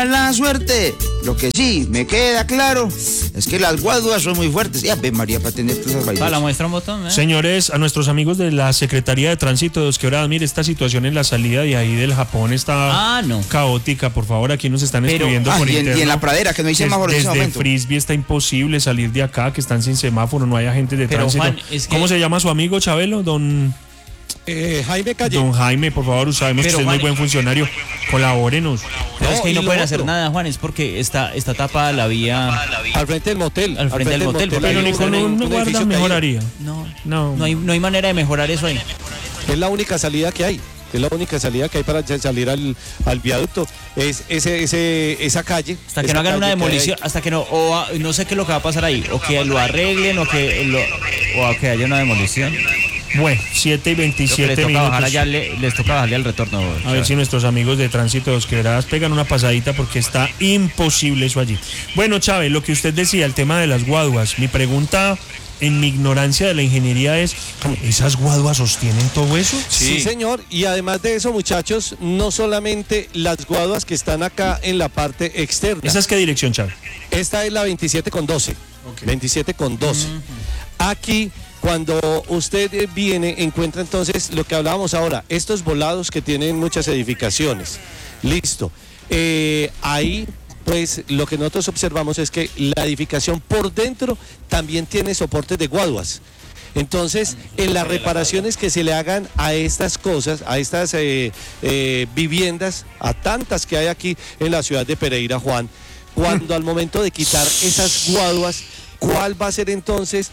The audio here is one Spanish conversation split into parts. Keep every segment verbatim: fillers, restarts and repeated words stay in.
la suerte. Lo que sí me queda claro es que las guaduas son muy fuertes. Ya ve, María, para tener todas esas vainas. Para la muestra un botón, ¿eh? Señores, a nuestros amigos de la Secretaría de Tránsito de Dos Quebradas, mire, esta situación en la salida de ahí del Japón está ah, no. caótica. Por favor, aquí nos están Pero, escribiendo ah, por y en, interno. y en la pradera, que no hay semáforo en ese Desde momento. Frisbee está imposible salir de acá, que están sin semáforo, no hay agentes de Pero, tránsito. Juan, es que... ¿Cómo se llama su amigo, Chabelo? Don... Eh, Jaime Calle. Don Jaime, por favor, sabemos Pero, que usted Juan, es muy buen funcionario. Colabórenos. Pero No, es que ahí no y pueden lo hacer otro. nada, Juan, es porque está, está tapada la vía. Al frente del motel. Al frente del motel, porque Pero hay ni un- con un- un un guarda edificio caído. mejoraría. No, No. no hay, no hay manera de mejorar eso ahí. Es la única salida que hay. Es la única salida que hay para salir al, al viaducto. Es ese, ese, esa calle. Hasta que esa no hagan una calle que hay demolición, ahí. hasta que no, o a- no sé qué es lo que va a pasar ahí, o que lo arreglen, o que lo, o a que haya una demolición. Bueno, siete y Lo que les veintisiete toca minutos. bajar allá, le- les toca bajarle al retorno. A ver si nuestros amigos de Tránsito de Dos Quebradas pegan una pasadita porque está imposible eso allí. Bueno, Chávez, lo que usted decía, el tema de las guaduas. Mi pregunta, en mi ignorancia de la ingeniería, es: ¿esas guaduas sostienen todo eso? Sí. señor. Y además de eso, muchachos, no solamente las guaduas que están acá en la parte externa. ¿Esa es qué dirección, Chávez? Esta es la veintisiete con doce. veintisiete con doce. Aquí, cuando usted viene, encuentra entonces lo que hablábamos ahora, estos volados que tienen muchas edificaciones. Listo. Eh, ahí, pues, lo que nosotros observamos es que la edificación por dentro también tiene soportes de guaduas. Entonces, en las reparaciones que se le hagan a estas cosas, a estas eh, eh, viviendas, a tantas que hay aquí en la ciudad de Pereira, Juan, cuando al momento de quitar esas guaduas, ¿cuál va a ser entonces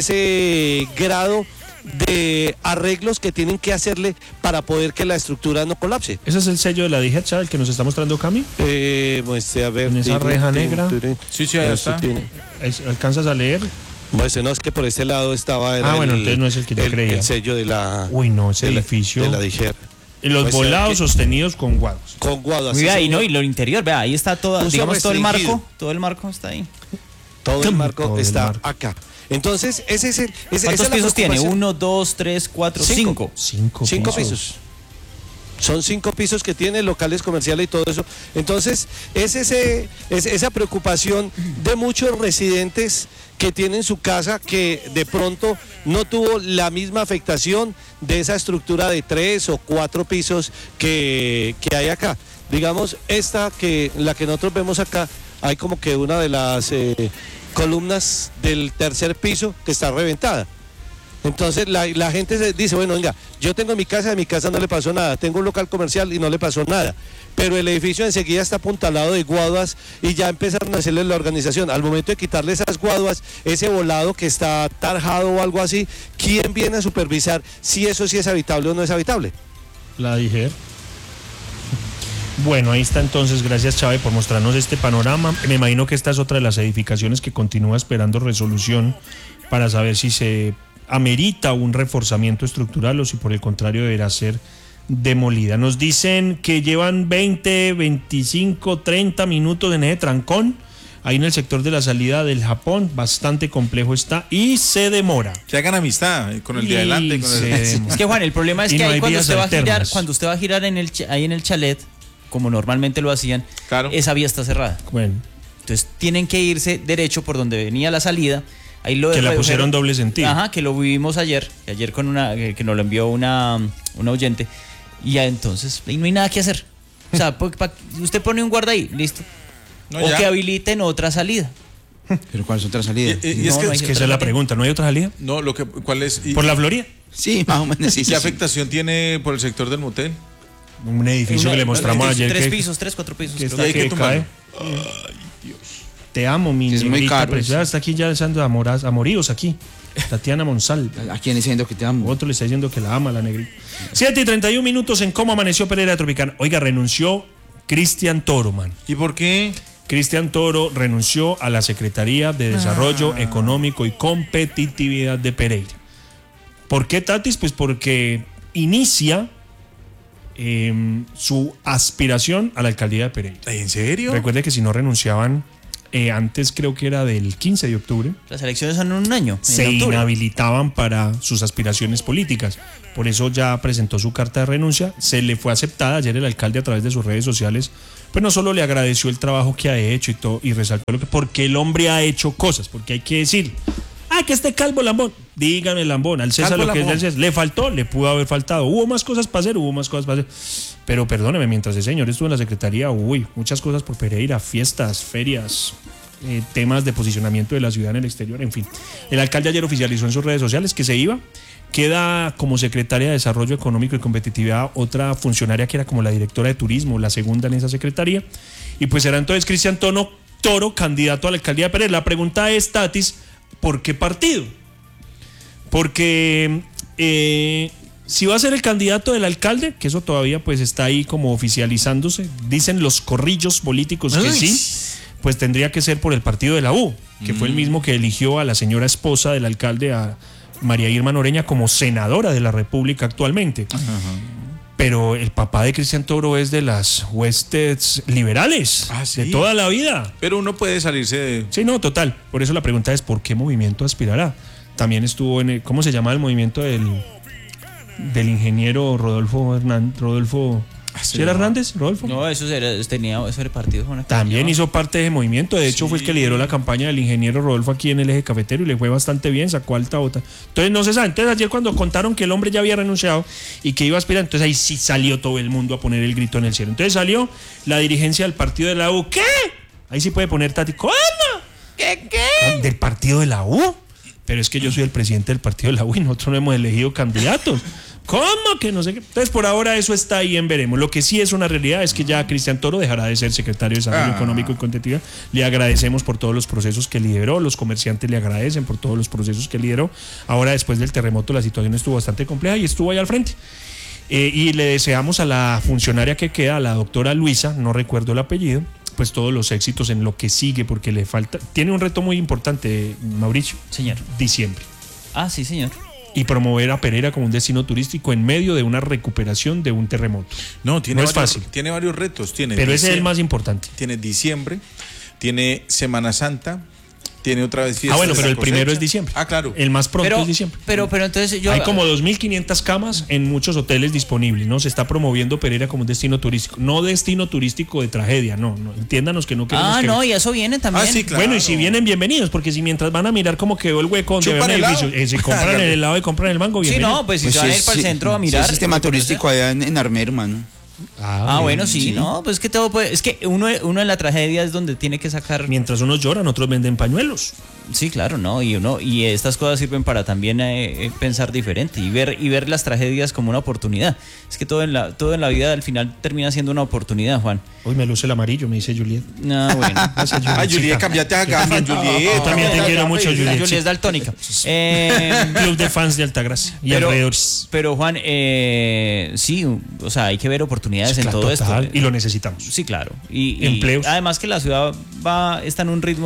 ese grado de arreglos que tienen que hacerle para poder que la estructura no colapse? ¿Ese es el sello de la D G E T, Chávez, el que nos está mostrando Cami? Eh, pues, a ver, En esa tiene- reja tiene- negra. tiene- Sí, sí, ahí eso está. tiene. ¿Es- ¿Alcanzas a leer? Pues no, es que por este lado estaba era Ah, bueno, el- entonces no es el que yo creía. el sello de la Uy, no, ese de la- edificio. de la D G E T. Y los Pues, volados que- sostenidos con guaduas. con guaduas. Mira sí, ahí, señor. ¿no? Y lo interior, vea, ahí está todo, Uso digamos todo el restringido. marco, todo el marco está ahí. Todo el marco Todo el está marco. acá. Entonces, ese es el. ese- ¿Cuántos esa es la pisos tiene? preocupación. Uno, dos, tres, cuatro, Cinco. cinco. Cinco, Cinco pisos. pisos. Son cinco pisos que tiene, locales comerciales y todo eso. Entonces, es, ese, es esa preocupación de muchos residentes que tienen su casa que de pronto no tuvo la misma afectación de esa estructura de tres o cuatro pisos que, que hay acá. Digamos, esta que la que nosotros vemos acá, hay como que una de las eh, columnas del tercer piso que está reventada. Entonces la, la gente se dice, bueno, venga, yo tengo mi casa, a mi casa no le pasó nada, tengo un local comercial y no le pasó nada, pero el edificio enseguida está apuntalado de guaduas y ya empezaron a hacerle la organización. Al momento de quitarle esas guaduas, ese volado que está tarjado o algo así, ¿quién viene a supervisar si eso sí es habitable o no es habitable? La D G E T. Bueno, ahí está entonces, gracias Chávez por mostrarnos este panorama. Me imagino que esta es otra de las edificaciones que continúa esperando resolución para saber si se amerita un reforzamiento estructural o si por el contrario deberá ser demolida. Nos dicen que llevan veinte, veinticinco, treinta minutos en ese trancón, ahí en el sector de la salida del Japón, bastante complejo está y se demora. Que hagan amistad con el de Y adelante. Con se el... demora. Es que Juan, el problema es Y que no ahí hay cuando vías usted va a girar, alternas. cuando usted va a girar en el ch- ahí en el chalet, como normalmente lo hacían, Claro. esa vía está cerrada. Bueno, Entonces tienen que irse derecho por donde venía la salida. Ahí lo que la redujeron- pusieron doble sentido. Ajá, que lo vivimos ayer, ayer con una que que nos lo envió una, una oyente y ya entonces ahí no hay nada que hacer. O sea, pa- pa- usted pone un guarda ahí, listo. No, o ya. que habiliten otra salida. Pero ¿cuál es otra salida? Y- y- y es No, que, no hay Es que esa es la pregunta, ¿no hay otra salida? no, lo que, ¿cuál es? Y- ¿Por la Florida? Sí, más o menos. Sí, ¿Qué sí, sí. afectación tiene por el sector del motel? Un edificio Una- que le mostramos tres, ayer tres que, pisos, tres, cuatro pisos. que creo. está Y hay que que tumbarlo. cae. Te amo, mi Sí, es muy negrita caro preciosa. eso. Está aquí ya echando amoras, amoríos aquí. Tatiana Monsal. ¿A quién está diciendo que te amo? Otro le está diciendo que la ama la negrita. siete y treinta y un minutos en cómo amaneció Pereira Tropicana. Oiga, renunció Cristian Toro, man. ¿Y por qué? Cristian Toro renunció a la Secretaría de Desarrollo Económico y Competitividad de Pereira. ¿Por qué, Tatis? Pues porque inicia eh, su aspiración a la alcaldía de Pereira. ¿En serio? Recuerde que si no renunciaban, eh, antes creo que era del quince de octubre, Las elecciones son en un año. en se octubre. inhabilitaban para sus aspiraciones políticas. Por eso ya presentó su carta de renuncia, se le fue aceptada. Ayer el alcalde a través de sus redes sociales pues no solo le agradeció el trabajo que ha hecho y todo, y resaltó lo que, porque el hombre ha hecho cosas, porque hay que decir, ah, que este calvo lambón, dígame lambón, al César Calvo lo que lambón. es del César, le faltó, le pudo haber faltado, hubo más cosas para hacer, hubo más cosas para hacer, pero perdóneme, mientras el señor estuvo en la secretaría, uy, muchas cosas por Pereira, fiestas, ferias, eh, temas de posicionamiento de la ciudad en el exterior, en fin. El alcalde ayer oficializó en sus redes sociales que se iba. Queda como secretaria de Desarrollo Económico y Competitividad otra funcionaria que era como la directora de Turismo, la segunda en esa secretaría. Y pues será entonces Cristian Tono Toro, candidato a la alcaldía de Pereira. La pregunta es, Tatis, ¿por qué partido? Porque eh, si va a ser el candidato del alcalde, que eso todavía pues está ahí como oficializándose, dicen los corrillos políticos que Uy. sí, pues tendría que ser por el partido de la U, que mm. fue el mismo que eligió a la señora esposa del alcalde, a María Irma Noreña, como senadora de la República actualmente. Ajá. Pero el papá de Cristian Toro es de las huestes liberales, ¿Ah, sí? de toda la vida. Pero uno puede salirse de... Sí, no, total. Por eso la pregunta es, ¿por qué movimiento aspirará? También estuvo en el, ¿cómo se llama el movimiento del, del ingeniero Rodolfo Hernández? Rodolfo... ¿Sí era Hernández, Rodolfo? No, eso era, tenía, eso era partido. Bueno, también hizo parte de movimiento. De hecho, sí, fue el que lideró la campaña del ingeniero Rodolfo aquí en el eje cafetero y le fue bastante bien, sacó alta bota. Entonces, no se sabe. Entonces, ayer cuando contaron que el hombre ya había renunciado y que iba a aspirar, entonces ahí sí salió todo el mundo a poner el grito en el cielo. Entonces salió la dirigencia del partido de la U. ¿Qué? Ahí sí puede poner Tati. ¿Cómo? ¿Qué, qué? ¿Del partido de la U? Pero es que yo soy el presidente del partido de la U y nosotros no hemos elegido candidatos. ¿Cómo que no sé qué? Entonces, por ahora eso está ahí en veremos. Lo que sí es una realidad es que ya Cristian Toro dejará de ser secretario de Desarrollo ah. Económico y Competitividad. Le agradecemos por todos los procesos que lideró, los comerciantes le agradecen por todos los procesos que lideró. Ahora, después del terremoto, la situación estuvo bastante compleja y estuvo ahí al frente. Eh, y le deseamos a la funcionaria que queda, a la doctora Luisa, no recuerdo el apellido, pues todos los éxitos en lo que sigue, porque le falta, tiene un reto muy importante, Mauricio. Señor. Diciembre. Ah, sí, señor. Y promover a Pereira como un destino turístico en medio de una recuperación de un terremoto. No, tiene no varios, es fácil. Tiene varios retos. Tiene Pero ese es el más importante. Tiene diciembre, tiene Semana Santa, tiene otra vez fiesta. Ah, bueno, pero el cosecha. primero es diciembre. Ah, claro. El más pronto pero, es diciembre. Pero, pero entonces yo... Hay como dos mil quinientas camas en muchos hoteles disponibles, ¿no? Se está promoviendo Pereira como un destino turístico. No destino turístico de tragedia, no. no entiéndanos que no queremos Ah, que... no, y eso viene también. Ah, sí, claro. Bueno, y si vienen, bienvenidos, porque si mientras van a mirar cómo quedó el hueco donde Chupan había un helado. edificio, eh, si compran el helado y compran el mango, Sí, bienvenidos. no, pues si Pues se van a sí, ir para el sí, centro a sí, mirar... el sistema turístico allá en, en Armero, hermano. Ah, ah, bueno, sí, sí, no, pues que todo puede, es que uno, uno en la tragedia es donde tiene que sacar. Mientras unos lloran, otros venden pañuelos. Sí, claro, no, y uno y estas cosas sirven para también eh, pensar diferente y ver y ver las tragedias como una oportunidad. Es que todo en la todo en la vida al final termina siendo una oportunidad, Juan. Hoy me luce el amarillo, me dice Juliet. No, bueno. Ah, Juliet, cambiate a Gambia, Juliet. Yo también te quiero mucho, La Juliet. Juliet es daltónica. Eh, Club de fans de Altagracia y pero, alrededores. pero Juan, eh, sí, o sea, hay que ver oportunidades en Claro, todo total, esto. Y lo necesitamos. Sí, claro. Y, y Empleos. además que la ciudad va está en un ritmo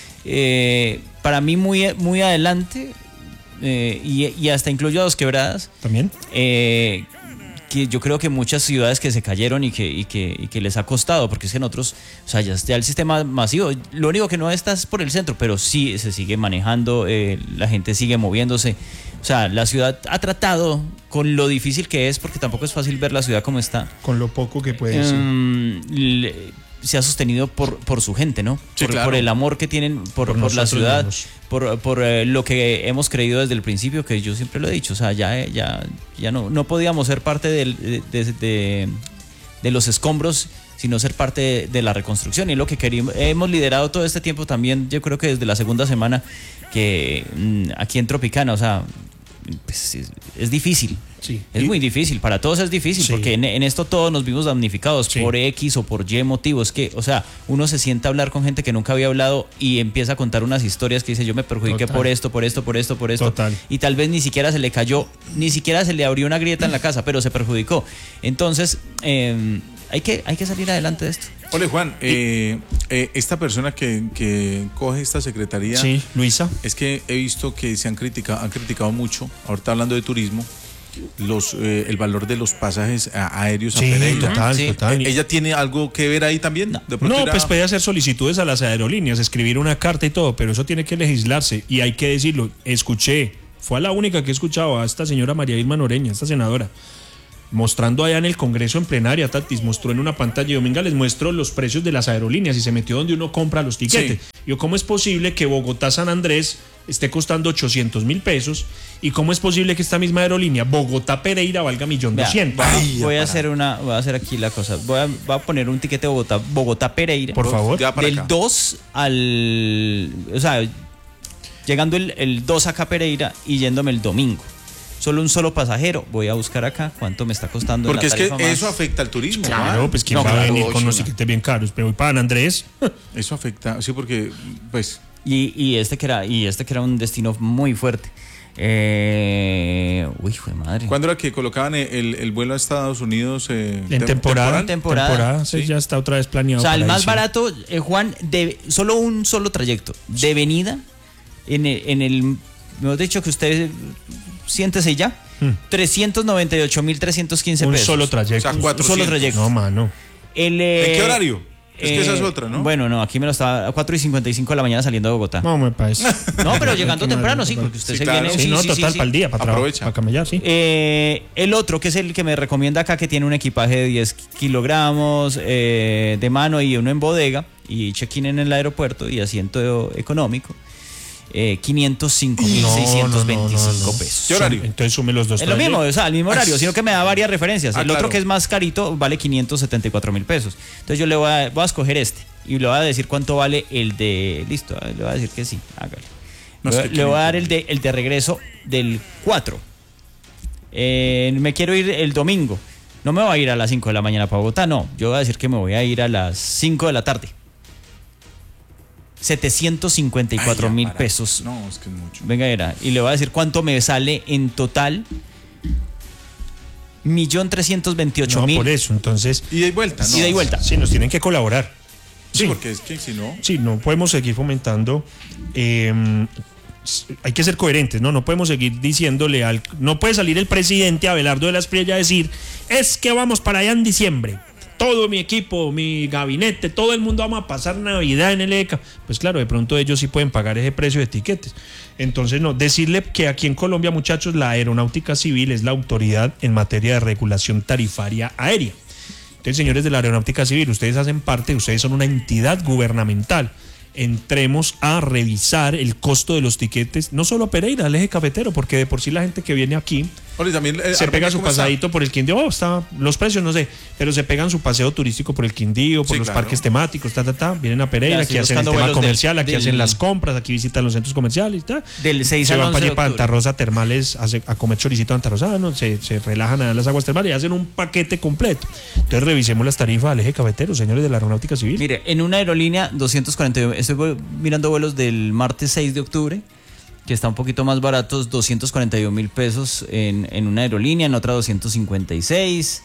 eh, para mí muy, muy adelante eh, y, y hasta incluyo a Dos Quebradas. También. Eh, que yo creo que muchas ciudades que se cayeron y que, y que, y que les ha costado, porque es que en otros, o sea, ya, ya el sistema masivo, lo único que no está es por el centro, pero sí se sigue manejando, eh, la gente sigue moviéndose. O sea, la ciudad ha tratado con lo difícil que es, porque tampoco es fácil ver la ciudad como está. Con lo poco que puede ser. Um, le, se ha sostenido por, por su gente, ¿no? Sí, por, claro. por el amor que tienen por, Por por la nosotros ciudad, mismos. por, por eh, lo que hemos creído desde el principio, que yo siempre lo he dicho. O sea, ya, ya, ya no, no podíamos ser parte del- de, de, de, de los escombros, sino ser parte de, de la reconstrucción. Y lo que queríamos, hemos liderado todo este tiempo también, yo creo que desde la segunda semana, que mm, aquí en Tropicana, o sea, pues, es, es difícil. Sí. Es Y- muy difícil, para todos es difícil, Sí. porque en, en esto todos nos vimos damnificados Sí. por X o por Y motivos, que, o sea, uno se sienta a hablar con gente que nunca había hablado y empieza a contar unas historias que dice, yo me perjudiqué Total. por esto, por esto, por esto, por esto, Total. y tal vez ni siquiera se le cayó, ni siquiera se le abrió una grieta en la casa, pero se perjudicó. Entonces, eh, hay que, hay que salir adelante de esto. Ole, Juan, eh, eh, esta persona que, que coge esta secretaría, Sí, Luisa. es que he visto que se han criticado, han criticado mucho, ahorita hablando de turismo, los eh, el valor de los pasajes a- aéreos Sí, a Pereira. total, Sí. total. Eh, ¿Ella tiene algo que ver ahí también? De pronto No, irá- pues puede hacer solicitudes a las aerolíneas, escribir una carta y todo, pero eso tiene que legislarse y hay que decirlo. Escuché, fue a la única que he escuchado, a esta señora María Irma Noreña, esta senadora. mostrando allá en el Congreso en plenaria, Tatis, mostró en una pantalla, yo venga, les muestro los precios de las aerolíneas y se metió donde uno compra los tiquetes. Sí. Yo, ¿cómo es posible que Bogotá-San Andrés esté costando ochocientos mil pesos? ¿Y cómo es posible que esta misma aerolínea, Bogotá-Pereira, valga millón Vea, doscientos? va- Ay, ya voy a para. hacer una, voy a hacer aquí la cosa. Voy a, voy a poner un tiquete de Bogotá, Bogotá Pereira. Por favor. Ya para del acá. dos al, o sea, llegando el, el dos acá a Pereira y yéndome el domingo. Solo un solo pasajero. Voy a buscar acá cuánto me está costando. en Porque la es que tarifa más. eso afecta al turismo. Claro, Juan. pues quién No, va a claro, venir con unos Chula. tiquetes bien caros, pero voy para San Andrés. Eso afecta, sí, porque, pues, Y, y este que era, y este que era un destino muy fuerte. Eh, uy, hijo de madre. ¿cuándo era que colocaban el, el vuelo a Estados Unidos? Eh, En tem- temporada, temporal? Temporada. sí, Sí. ya está otra vez planeado. O sea, el para más diciembre. barato, eh, Juan, de solo un solo trayecto de venida en el, en el mejor dicho que usted siéntese ya, Hmm. trescientos noventa y ocho mil trescientos quince Un pesos. solo trayecto. O sea, Un solo cuatrocientos. trayecto. No, mano. El, eh, ¿En qué horario? Es que esa es otra, ¿no? Bueno, no, aquí me lo estaba a cuatro y cincuenta y cinco de la mañana saliendo de Bogotá. No, No me parece. pero llegando temprano, sí, porque usted Sí, se claro. viene. Sí, no, total, sí. para el día, para trabajar, Aprovecha. para camellar, sí. Eh, el otro, que es el que me recomienda acá, que tiene un equipaje de diez kilogramos eh, de mano y uno en bodega, y check-in en el aeropuerto y asiento económico, eh, quinientos cinco mil seiscientos veinticinco pesos. ¿Qué horario? Entonces sume los dos Es lo mismo, trayectos. o sea, el mismo horario, sino que me da varias referencias. Ah, el otro claro. que es más carito vale quinientos setenta y cuatro mil pesos. Entonces yo le voy a, voy a escoger este y le voy a decir cuánto vale el de... Listo, le voy a decir que sí, hágale. No, le, es que le voy a dar quinientos. el de, el de regreso del cuatro. Eh, me quiero ir el domingo. No me voy a ir a las cinco de la mañana para Bogotá, no. Yo voy a decir que me voy a ir a las cinco de la tarde. setecientos cincuenta y cuatro Ay, ya, mil para. pesos. No, es que es mucho. Venga, era. Y le voy a decir cuánto me sale en total. Millón trescientos veintiocho No, mil. por eso, entonces, Ida y vuelta, ¿no? Ida y vuelta. sí, nos tienen que colaborar. Sí, porque es que si no... Sí, no podemos seguir fomentando. eh, hay que ser coherentes, ¿no? No podemos seguir diciéndole al. No puede salir el presidente Abelardo de la Espriella a decir: es que vamos para allá en diciembre. Todo mi equipo, mi gabinete, todo el mundo vamos a pasar Navidad en el E C A. Pues claro, de pronto ellos sí pueden pagar ese precio de tiquetes. Entonces, no, decirle que aquí en Colombia, muchachos, la Aeronáutica Civil es la autoridad en materia de regulación tarifaria aérea. Entonces, señores de la Aeronáutica Civil, ustedes hacen parte, ustedes son una entidad gubernamental. Entremos a revisar el costo de los tiquetes, no solo a Pereira, al eje cafetero, porque de por sí la gente que viene aquí Oye, también, eh, se Armenia, pega su ¿cómo está? pasadito por el Quindío, oh, está, los precios no sé, pero se pegan su paseo turístico por el Quindío, por Sí, los claro. parques temáticos, ta, ta, ta, vienen a Pereira, Ya, aquí estoy hacen el buscando tema vuelos del- comercial, aquí del- hacen las compras, aquí visitan los centros comerciales, ta. Del seis se al van once para de allá para octubre. Santa Rosa Termales a, a comer choricito antarrosano, se, se relajan a las aguas termales y hacen un paquete completo. Entonces revisemos las tarifas al eje cafetero, señores de la Aeronáutica Civil. Mire, en una aerolínea doscientos cuarenta y uno, estoy vu- mirando vuelos del martes seis de octubre, que está un poquito más baratos, doscientos cuarenta y uno mil pesos en, en una aerolínea, en otra doscientos cincuenta y seis,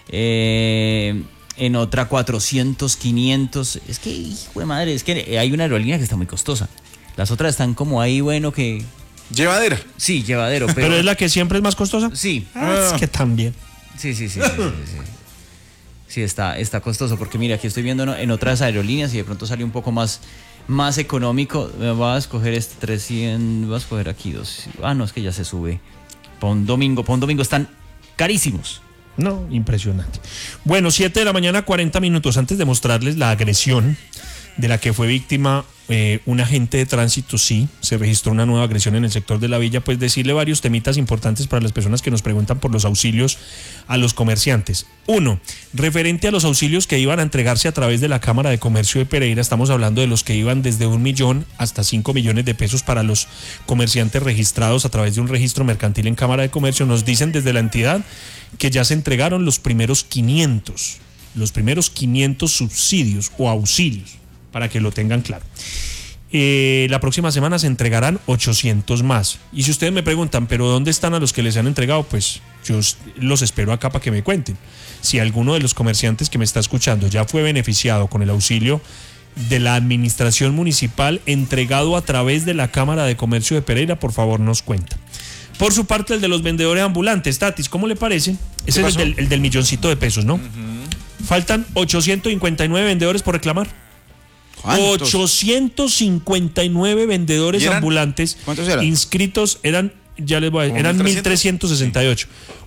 eh, en otra cuatrocientos, quinientos. Es que, hijo de madre, es que hay una aerolínea que está muy costosa. Las otras están como ahí, bueno, que... Llevadera. Sí, llevadero, pero... Pero es la que siempre es más costosa. Sí, Ah, es que también. sí, sí, sí, sí, sí, sí. Sí, está, está costoso, porque mira, aquí estoy viendo, ¿no?, en otras aerolíneas y de pronto sale un poco más, más económico. Me voy a escoger este trescientos, voy a escoger aquí dos. Ah, no, es que ya se sube. Para un domingo, para un domingo están carísimos. No, impresionante. Bueno, siete de la mañana, cuarenta minutos. Antes de mostrarles la agresión de la que fue víctima eh, un agente de tránsito, sí, se registró una nueva agresión en el sector de la Villa, pues decirle varios temitas importantes para las personas que nos preguntan por los auxilios a los comerciantes. Uno, referente a los auxilios que iban a entregarse a través de la Cámara de Comercio de Pereira, estamos hablando de los que iban desde un millón hasta cinco millones de pesos para los comerciantes registrados a través de un registro mercantil en Cámara de Comercio. Nos dicen desde la entidad que ya se entregaron los primeros quinientos, los primeros quinientos subsidios o auxilios, para que lo tengan claro. Eh, la próxima semana se entregarán ochocientos más. Y si ustedes me preguntan, ¿pero dónde están a los que les han entregado? Pues yo los espero acá para que me cuenten. Si alguno de los comerciantes que me está escuchando ya fue beneficiado con el auxilio de la administración municipal entregado a través de la Cámara de Comercio de Pereira, por favor nos cuenta. Por su parte, el de los vendedores ambulantes, Tatis, ¿cómo le parece? Ese es el del, el del milloncito de pesos, ¿no? Uh-huh. Faltan ochocientos cincuenta y nueve vendedores por reclamar. ¿Cuántos? ochocientos cincuenta y nueve vendedores eran? ambulantes ¿Cuántos eran? inscritos, eran, ya les voy a decir, eran mil trescientos sesenta y ocho.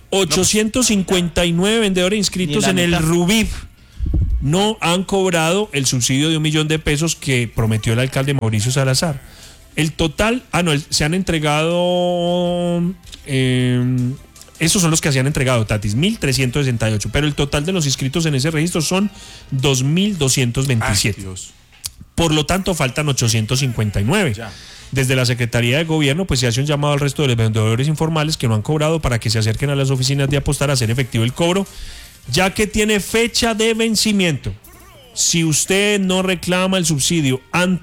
ochocientos cincuenta y nueve vendedores inscritos en el Rubif no han cobrado el subsidio de un millón de pesos que prometió el alcalde Mauricio Salazar. El total, ah no, el, se han entregado, eh, esos son los que se han entregado, Tatis, mil trescientos sesenta y ocho, pero el total de los inscritos en ese registro son dos mil doscientos veintisiete. Ay, por lo tanto, faltan ochocientos cincuenta y nueve. Ya. Desde la Secretaría de Gobierno pues se hace un llamado al resto de los vendedores informales que no han cobrado para que se acerquen a las oficinas de Apostar a hacer efectivo el cobro, ya que tiene fecha de vencimiento. Si usted no reclama el subsidio antes